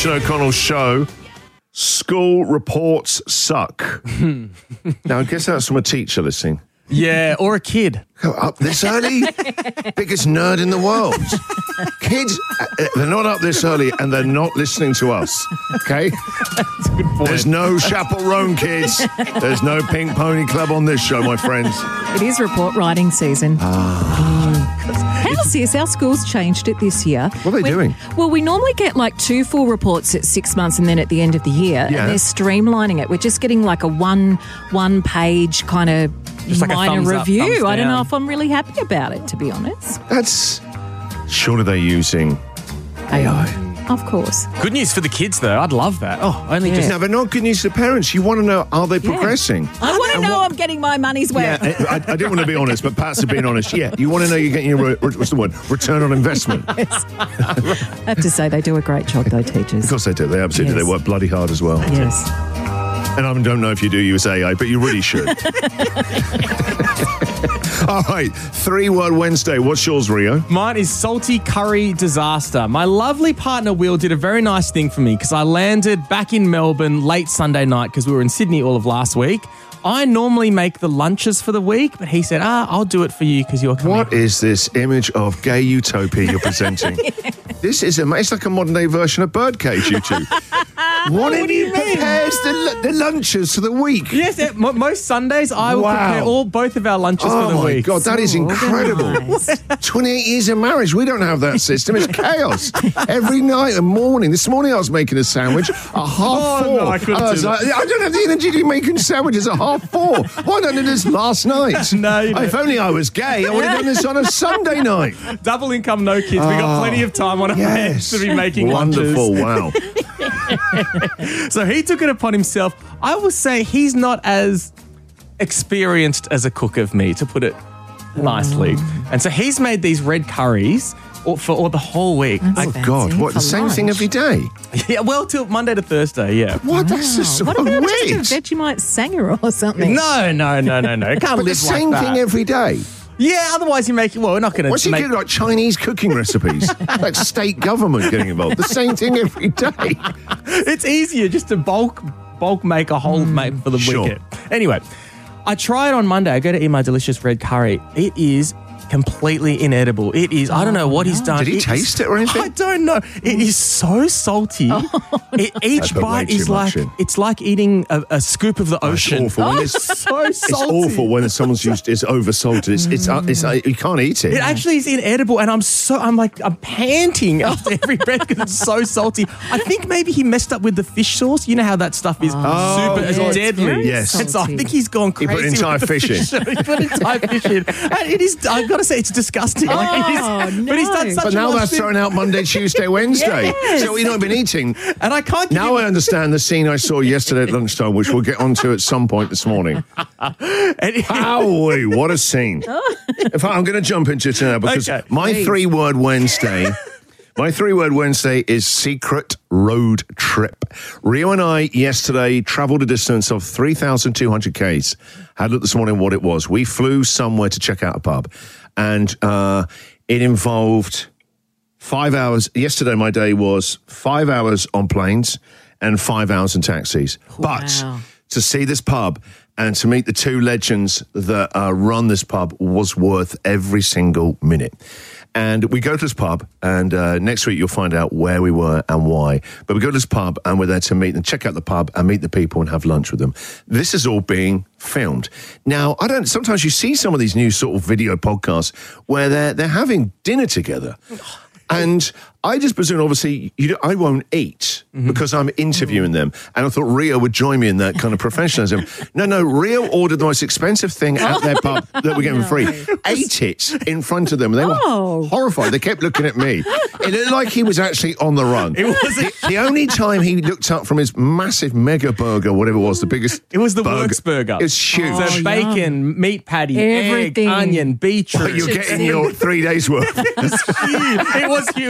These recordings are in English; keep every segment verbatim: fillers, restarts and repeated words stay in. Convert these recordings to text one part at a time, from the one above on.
Sean O'Connell show. School reports suck. Now, I guess that's from a teacher listening. Yeah, or a kid. Go up this early? Biggest nerd in the world. Kids, uh, they're not up this early and they're not listening to us. Okay? That's a good point. There's no chaperone, kids. There's no Pink Pony Club on this show, my friends. It is report writing season. How's this? Our school's changed it this year. What are they we, doing? Well, we normally get like two full reports at six months and then at the end of the year. Yeah. And they're streamlining it. We're just getting like a one one page kind of Just like a minor thumbs up, review. thumbs I don't know down. if I'm really happy about it, to be honest. That's... Surely they're using A I. Of course. Good news for the kids, though. I'd love that. Oh, only Yeah. just... No, but not good news to the parents. You want to know, are they progressing? I want to And know what- I'm getting my money's worth. Yeah, I, I didn't want to be honest, but Pat's being honest. Yeah, you want to know you're getting your, what's the word, return on investment. Of I have to say, they do a great job, though, teachers. course they do. They absolutely Yes. do. They work bloody hard as well. Yes. And I don't know if you do use A I, but you really should. All right, three-word Wednesday. What's yours, Rio? Mine is salty curry disaster. My lovely partner, Will, did a very nice thing for me because I landed back in Melbourne late Sunday night because we were in Sydney all of last week. I normally make the lunches for the week, but he said, ah, I'll do it for you because you're coming. What is this image of gay utopia you're presenting? This is a, it's like a modern-day version of Birdcage, you two. What, What do you mean? prepares the, the lunches for the week? Yes, it, mo most Sundays I will Wow. prepare all both of our lunches Oh, for the my week. God, that is So incredible. organised. twenty-eight years of marriage, we don't have that system. It's chaos. Every night and morning. This morning I was making a sandwich at half Oh, four. no, I couldn't And was do like, I don't have the energy to be making sandwiches at half four. Why don't I do this last night? No, you If only I was gay, I would have done this on a Sunday night. Double income, no kids. we got plenty of time on our hands Yes. to be making Wonderful, lunches. wow. So he took it upon himself. I will say he's not as experienced as a cook of me, to put it nicely. And so he's made these red curries or for or the whole week. That's I- fancy. God, what, the For same thing lunch. every day? yeah, well, till Monday to Thursday, yeah. What? That's just so What about weird. just a Vegemite sanger or something? No, no, no, no, no. It can't But the live same like that. thing every day. Yeah, otherwise you make it. Well, we're not going What's to he make. getting like Chinese cooking recipes? Like state government getting involved. The same thing every day. It's easier just to bulk bulk make a whole mate for the Sure. wicket. Anyway, I tried on Monday. I go to eat my delicious red curry. It is completely inedible. It is. I don't know what he's done. Did he is- taste it or anything? I don't know. It is so salty. It, each I put way bite too is much like in. it's like eating a, a scoop of the Oh, it's ocean. awful. When it's, so it's salty. awful when someone's used it's over salted. It's it's, uh, it's uh, you can't eat it. It actually is inedible, and I'm so I'm like I'm panting after every breath because it's so salty. I think maybe he messed up with the fish sauce. You know how that stuff is Oh, super yeah, it's deadly. very Yes. And so I salty. think he's gone He crazy. put entire with the fish in. sauce. He put entire fish in, and it is. I've got to say, it's disgusting. Like, it is, Oh, But he's done no. such But a now lot that's of- thrown out Monday, Tuesday, Wednesday. Yes. So what you not been eating. and I can't. Give Now him, I understand the scene I saw yesterday at lunchtime, which we'll get onto at some point this morning. and- Owie, what a scene. In fact, I'm going to jump into it now because Okay. my Please. three-word Wednesday, my three-word Wednesday is secret road trip. Rio and I yesterday travelled a distance of three thousand two hundred kays. Had a look this morning what it was. We flew somewhere to check out a pub, and uh, it involved five hours. Yesterday, my day was five hours on planes and five hours in taxis. But Wow. to see this pub and to meet the two legends that uh, run this pub was worth every single minute. And we go to this pub, and uh, next week you'll find out where we were and why. But we go to this pub, and we're there to meet and check out the pub and meet the people and have lunch with them. This is all being filmed. Now, I don't. Sometimes you see some of these new sort of video podcasts where they're they're having dinner together. And I just presume, obviously, you don't, I won't eat because I'm interviewing them. And I thought Rio would join me in that kind of professionalism. No, no, Rio ordered the most expensive thing at their pub that we're getting free. Ate it in front of them. And they Oh. were horrified. They kept looking at me. It looked like he was actually on the run. It was the, the only time he looked up from his massive mega burger, whatever it was, the biggest It was the burger. works burger. It's huge. So Oh, bacon, meat patty, Everything. egg, onion, beetroot. But you're getting your three days worth. It was huge. It was huge. It was bigger than my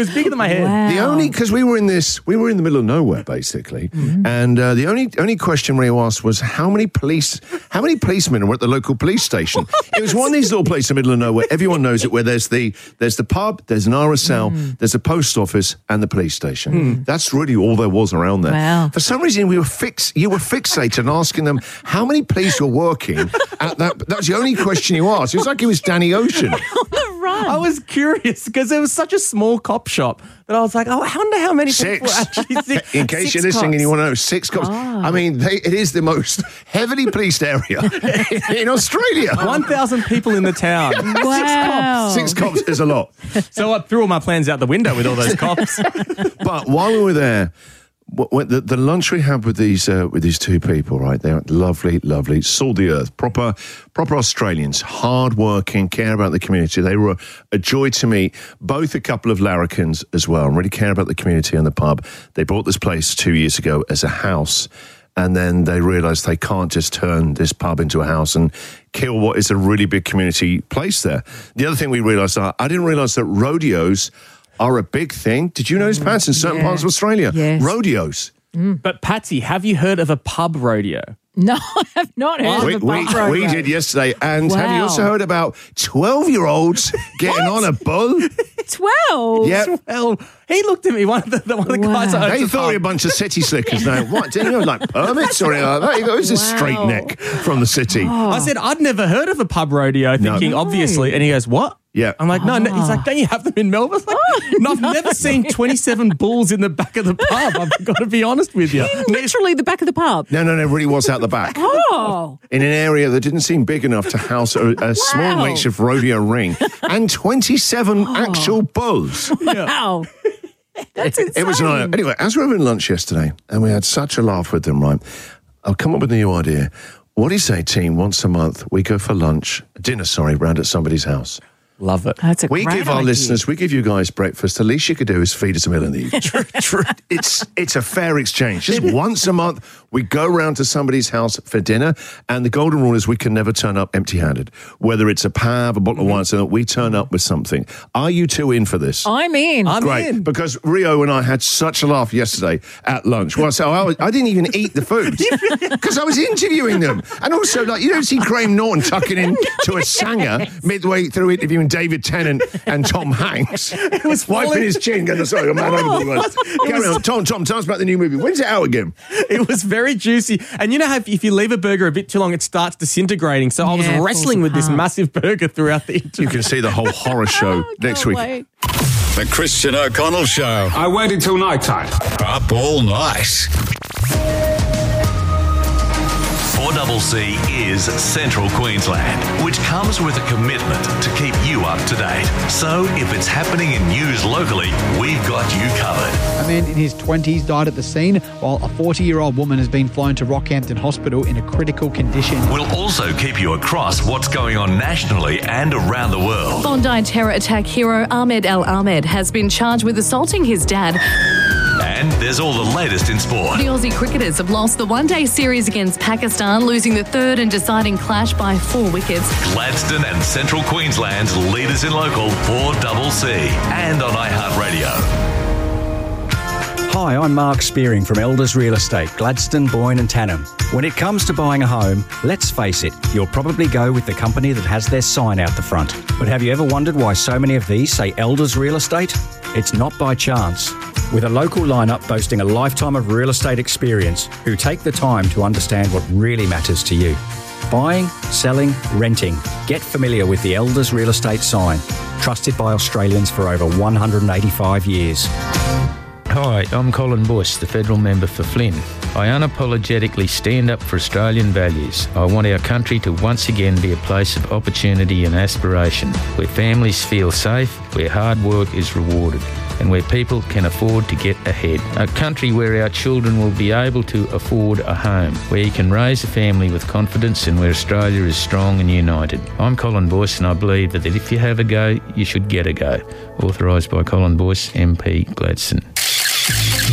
my head. Wow. The only, because we were in this, we were in the middle of nowhere, basically. Mm-hmm. And uh, the only only question Rio asked was how many police, how many policemen were at the local police station? It was one of these little places in the middle of nowhere. Everyone knows it, where there's the there's the pub, there's an R S L, mm. there's a post office, and the police station. Mm. That's really all there was around there. Wow. For some reason, we were fix, you were fixated on asking them how many police were working at that. That was the only question you asked. It was like it was Danny Ocean. Run. I was curious because it was such a small cop shop that I was like, oh, I wonder how many people Six. actually six. In case six you're listening cops. and you want to know, six cops. Oh. I mean, they, it is the most heavily policed area in Australia. one thousand people in the town. Wow. Six cops is a lot. So I threw all my plans out the window with all those cops. But while we were there, what, what, the, the lunch we had with these uh, with these two people, right? They're lovely, lovely, salt the earth, proper, proper Australians, hard working, care about the community. They were a joy to meet. Both a couple of larrikins as well, and really care about the community and the pub. They bought this place two years ago as a house, and then they realised they can't just turn this pub into a house and kill what is a really big community place there. The other thing we realised, I, I didn't realise that rodeos are a big thing. Did you know this, Pats, in certain Yeah. parts of Australia? Yes. Rodeos. But Patsy, have you heard of a pub rodeo? No, I have not heard We, of a we, pub rodeo. we did yesterday. And have you Wow. also heard about twelve-year-olds getting on a bull? twelve? Yep. Well, he looked at me, one of the, the, one of the Wow. guys that owns They the thought we were a pub. bunch of city slickers now. What? Didn't you have like permits or anything like that? You go, who's this Wow. straight neck from the city? I said, I'd never heard of a pub rodeo, thinking, No. obviously. And he goes, what? Yeah. I'm like, no, no. He's like, don't you have them in Melbourne? I was like, no, I've never seen twenty-seven bulls in the back of the pub. I've got to be honest with you. Literally the back of the pub. No, no, no, it really was out the back. Oh. In an area that didn't seem big enough to house a, a small Wow. makeshift rodeo ring. And twenty-seven actual bulls. Wow. That's insane. It was an eye. Anyway, as we were having lunch yesterday, and we had such a laugh with them, right? I'll come up with a new idea. What do you say, team, once a month, we go for lunch, dinner, sorry, round at somebody's house? Love it. That's a We great give our idea. listeners, we give you guys breakfast. The least you could do is feed us a meal in the evening. True, true. It's, it's a fair exchange. Just once a month, we go round to somebody's house for dinner, and the golden rule is we can never turn up empty-handed. Whether it's a pav, a bottle of wine, so that we turn up with something. Are you two in for this? I'm in. I'm Great, in. because Rio and I had such a laugh yesterday at lunch. Well, so I, was, I didn't even eat the food because I was interviewing them. And also, like, you don't see Graham Norton tucking in to a sanger midway through interviewing David Tennant and Tom Hanks. It was wiping falling- his chin, going, sorry, I'm mad over the words. Carry on. Tom, Tom, tell us about the new movie. When's it out again? It was very juicy. And you know how if, if you leave a burger a bit too long, it starts disintegrating. So I was Yeah, it wrestling falls with this apart. massive burger throughout the interview. You can see the whole horror show next week. Wait. The Christian O'Connell Show. I waited till night time. Up all night. four C is Central Queensland, which comes with a commitment to keep you up to date. So if it's happening in news locally, we've got you covered. A man in his twenties died at the scene, while a forty-year-old woman has been flown to Rockhampton Hospital in a critical condition. We'll also keep you across what's going on nationally and around the world. Bondi terror attack hero Ahmed El Ahmed has been charged with assaulting his dad. And there's all the latest in sport. The Aussie cricketers have lost the one-day series against Pakistan, losing the third and deciding clash by four wickets. Gladstone and Central Queensland's leaders in local four C and on iHeartRadio. Hi, I'm Mark Spearing from Elders Real Estate, Gladstone, Boyne and Tannum. When it comes to buying a home, let's face it, you'll probably go with the company that has their sign out the front. But have you ever wondered why so many of these say Elders Real Estate? It's not by chance. With a local lineup boasting a lifetime of real estate experience who take the time to understand what really matters to you. Buying, selling, renting. Get familiar with the Elders Real Estate sign. Trusted by Australians for over one hundred eighty-five years. Hi, I'm Colin Bush, the federal member for Flynn. I unapologetically stand up for Australian values. I want our country to once again be a place of opportunity and aspiration, where families feel safe, where hard work is rewarded, and where people can afford to get ahead. A country where our children will be able to afford a home, where you can raise a family with confidence and where Australia is strong and united. I'm Colin Bush, and I believe that if you have a go, you should get a go. Authorised by Colin Bush, M P, Gladstone.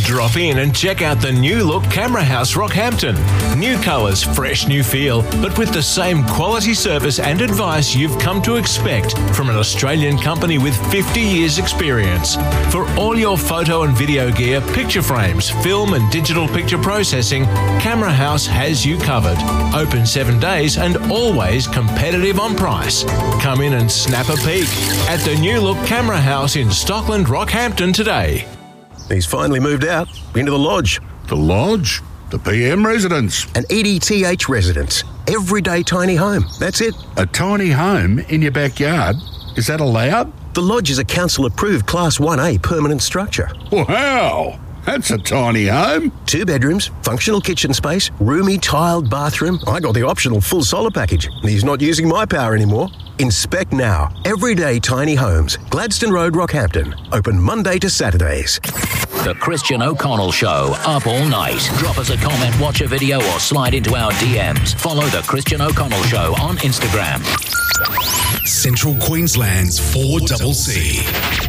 Drop in and check out the new look Camera House Rockhampton. New colours, fresh new feel, but with the same quality service and advice you've come to expect from an Australian company with fifty years experience. For all your photo and video gear, picture frames, film and digital picture processing, Camera House has you covered. Open seven days and always competitive on price. Come in and snap a peek at the new look Camera House in Stockland, Rockhampton today. He's finally moved out into the lodge. The lodge? The P M residence? An E D T H residence. Everyday tiny home. That's it. A tiny home in your backyard? Is that allowed? The lodge is a council-approved Class one A permanent structure. Wow! That's a tiny home. Two bedrooms, functional kitchen space, roomy tiled bathroom. I got the optional full solar package. He's not using my power anymore. Inspect now. Everyday Tiny Homes. Gladstone Road, Rockhampton. Open Monday to Saturdays. The Christian O'Connell Show, up all night. Drop us a comment, watch a video, or slide into our D Ms. Follow The Christian O'Connell Show on Instagram. Central Queensland's four C C.